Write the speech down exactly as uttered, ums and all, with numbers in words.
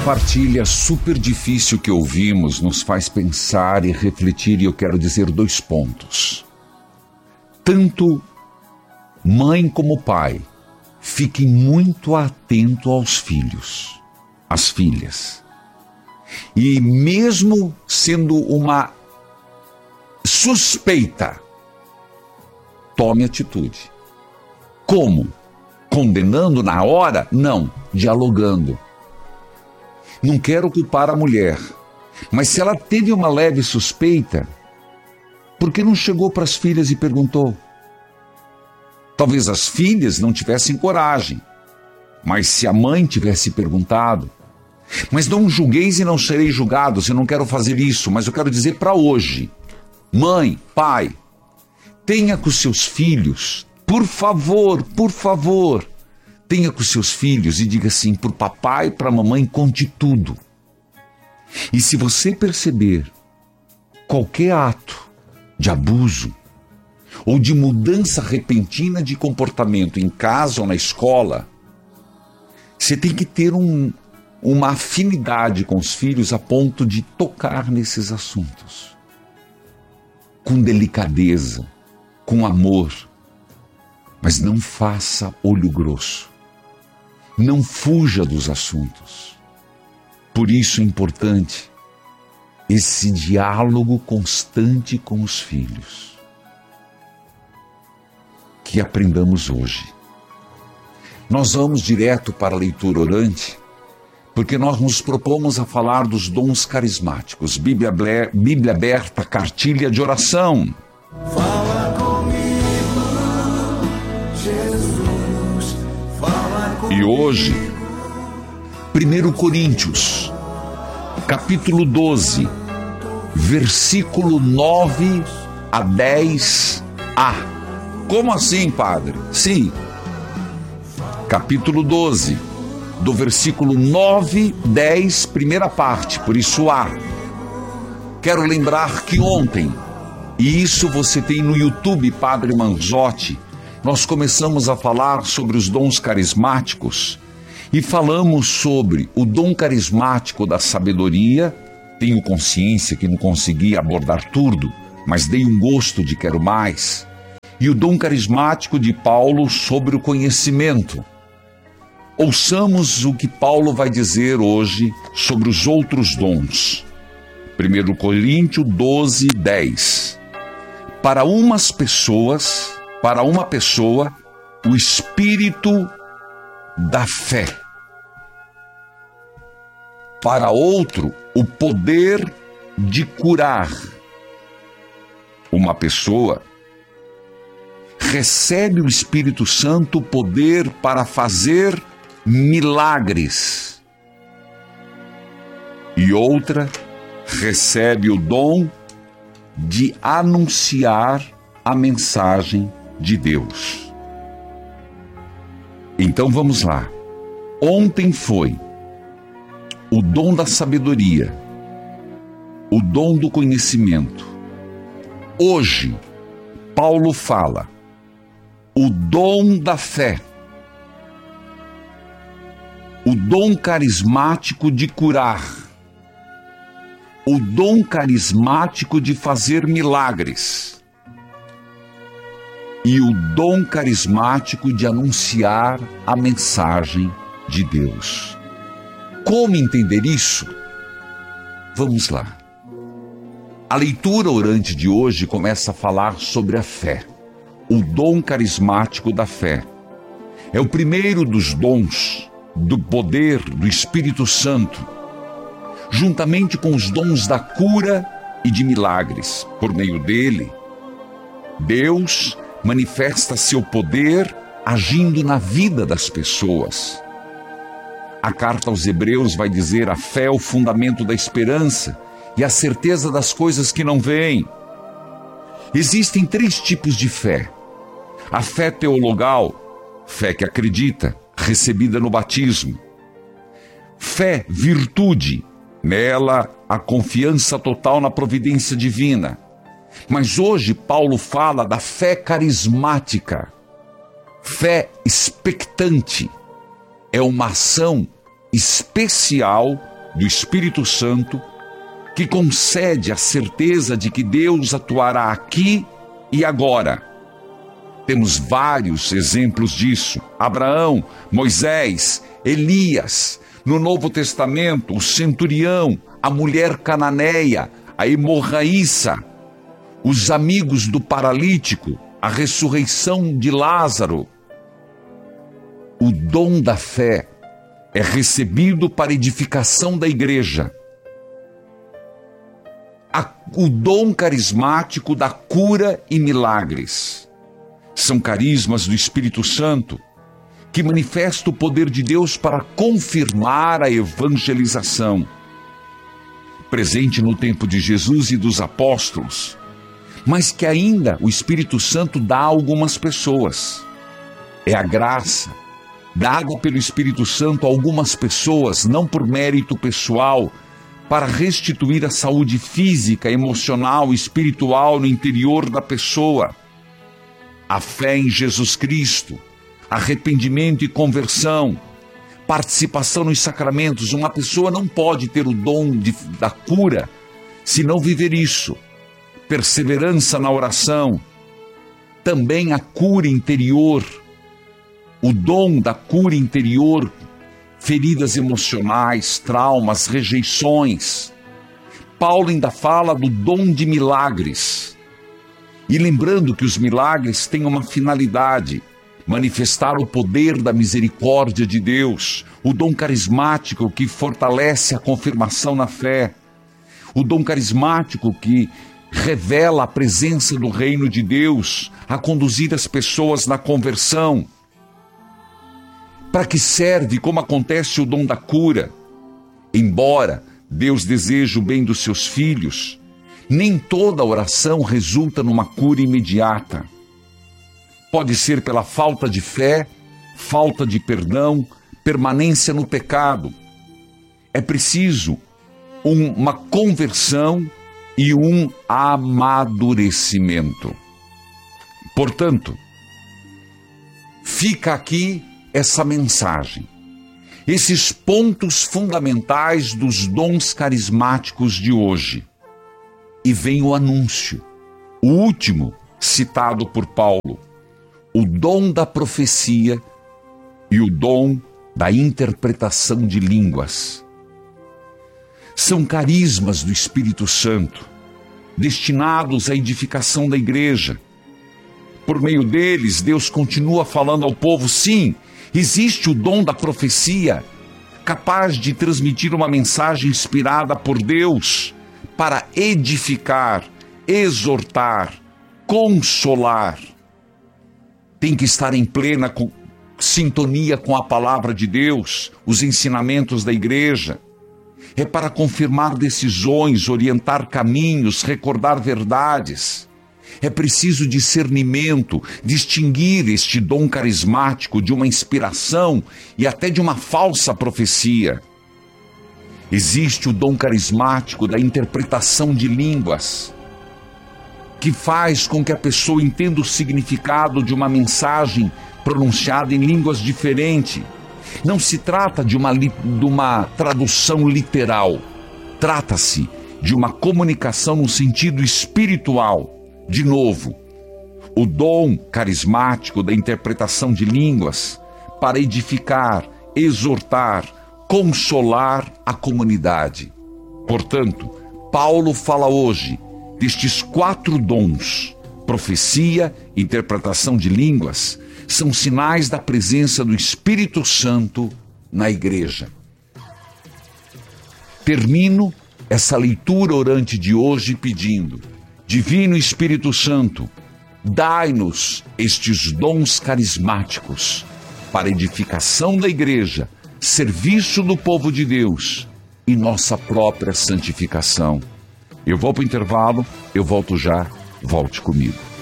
partilha super difícil que ouvimos nos faz pensar e refletir, e eu quero dizer dois pontos. Tanto mãe como pai, fiquem muito atentos aos filhos, às filhas. E mesmo sendo uma suspeita, tome atitude. Como? Condenando na hora? Não, dialogando. Não quero culpar a mulher, mas se ela teve uma leve suspeita, por que não chegou para as filhas e perguntou? Talvez as filhas não tivessem coragem, mas se a mãe tivesse perguntado, mas não julgueis e não serei julgados, eu não quero fazer isso, mas eu quero dizer para hoje, mãe, pai, tenha com seus filhos, por favor, por favor, tenha com seus filhos e diga assim, para o papai e para a mamãe, conte tudo. E se você perceber qualquer ato de abuso ou de mudança repentina de comportamento em casa ou na escola, você tem que ter um, uma afinidade com os filhos a ponto de tocar nesses assuntos. Com delicadeza, com amor, mas não faça olho grosso. Não fuja dos assuntos. Por isso é importante esse diálogo constante com os filhos. Que aprendamos hoje. Nós vamos direto para a leitura orante, porque nós nos propomos a falar dos dons carismáticos. Bíblia, Bíblia aberta, cartilha de oração. Fala comigo, Jesus, fala comigo. E hoje, primeiro Coríntios, capítulo doze, versículo nove a dez a. Como assim, padre? Sim, capítulo doze, do versículo nove, dez, primeira parte, por isso A. Quero lembrar que ontem, e isso você tem no YouTube, Padre Manzotti, nós começamos a falar sobre os dons carismáticos e falamos sobre o dom carismático da sabedoria. Tenho consciência que não consegui abordar tudo, mas dei um gosto de quero mais. E o dom carismático de Paulo sobre o conhecimento. Ouçamos o que Paulo vai dizer hoje sobre os outros dons. primeiro Coríntios doze, dez. Para umas pessoas, para uma pessoa, o espírito da fé. Para outro, o poder de curar. Uma pessoa recebe o Espírito Santo o poder para fazer milagres. E outra recebe o dom de anunciar a mensagem de Deus. Então vamos lá. Ontem foi o dom da sabedoria, o dom do conhecimento. Hoje, Paulo fala o dom da fé, o dom carismático de curar, o dom carismático de fazer milagres e o dom carismático de anunciar a mensagem de Deus. Como entender isso? Vamos lá. A leitura orante de hoje começa a falar sobre a fé, o dom carismático da fé. É o primeiro dos dons do poder do Espírito Santo, juntamente com os dons da cura e de milagres. Por meio dele, Deus manifesta seu poder agindo na vida das pessoas. A carta aos Hebreus vai dizer: a fé é o fundamento da esperança e a certeza das coisas que não veem. Existem três tipos de fé. A fé teologal, fé que acredita, recebida no batismo. Fé, virtude, nela a confiança total na providência divina. Mas hoje Paulo fala da fé carismática, fé expectante. É uma ação especial do Espírito Santo, que concede a certeza de que Deus atuará aqui e agora. Temos vários exemplos disso: Abraão, Moisés, Elias. No Novo Testamento, o centurião, a mulher cananeia, a hemorraíça, os amigos do paralítico, a ressurreição de Lázaro. O dom da fé é recebido para edificação da igreja. A, o dom carismático da cura e milagres são carismas do Espírito Santo que manifestam o poder de Deus para confirmar a evangelização. Presente no tempo de Jesus e dos apóstolos, mas que ainda o Espírito Santo dá a algumas pessoas. É a graça dada pelo Espírito Santo a algumas pessoas, não por mérito pessoal, para restituir a saúde física, emocional e espiritual no interior da pessoa. A fé em Jesus Cristo, arrependimento e conversão, participação nos sacramentos. Uma pessoa não pode ter o dom de, da cura se não viver isso. Perseverança na oração, também a cura interior, o dom da cura interior, feridas emocionais, traumas, rejeições. Paulo ainda fala do dom de milagres. E lembrando que os milagres têm uma finalidade: manifestar o poder da misericórdia de Deus, o dom carismático que fortalece a confirmação na fé, o dom carismático que revela a presença do reino de Deus, a conduzir as pessoas na conversão. Para que serve, como acontece o dom da cura? Embora Deus deseje o bem dos seus filhos, nem toda oração resulta numa cura imediata. Pode ser pela falta de fé, falta de perdão, permanência no pecado. É preciso um, uma conversão e um amadurecimento. Portanto, fica aqui essa mensagem, esses pontos fundamentais dos dons carismáticos de hoje. E vem o anúncio, o último citado por Paulo: o dom da profecia e o dom da interpretação de línguas. São carismas do Espírito Santo, destinados à edificação da igreja. Por meio deles, Deus continua falando ao povo. Sim, existe o dom da profecia, capaz de transmitir uma mensagem inspirada por Deus para edificar, exortar, consolar. Tem que estar em plena sintonia com a palavra de Deus, os ensinamentos da igreja. É para confirmar decisões, orientar caminhos, recordar verdades. É preciso discernimento, distinguir este dom carismático de uma inspiração e até de uma falsa profecia. Existe o dom carismático da interpretação de línguas, que faz com que a pessoa entenda o significado de uma mensagem pronunciada em línguas diferentes. Não se trata de uma, de uma tradução literal, trata-se de uma comunicação no sentido espiritual. De novo, o dom carismático da interpretação de línguas para edificar, exortar, consolar a comunidade. Portanto, Paulo fala hoje destes quatro dons: profecia, interpretação de línguas, são sinais da presença do Espírito Santo na igreja. Termino essa leitura orante de hoje pedindo: Divino Espírito Santo, dai-nos estes dons carismáticos para edificação da igreja, serviço do povo de Deus e nossa própria santificação. Eu vou para o intervalo, eu volto já, volte comigo.